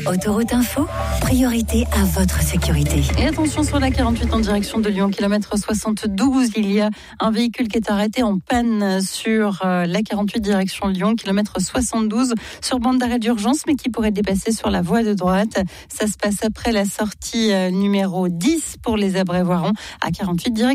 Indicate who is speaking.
Speaker 1: Autoroute Info, priorité à votre sécurité.
Speaker 2: Et attention sur la 48 en direction de Lyon, kilomètre 72, il y a un véhicule qui est arrêté en panne sur la 48 direction Lyon, kilomètre 72, sur bande d'arrêt d'urgence, mais qui pourrait dépasser sur la voie de droite. Ça se passe après la sortie numéro 10 pour les Abrès-Voiron à 48 direction.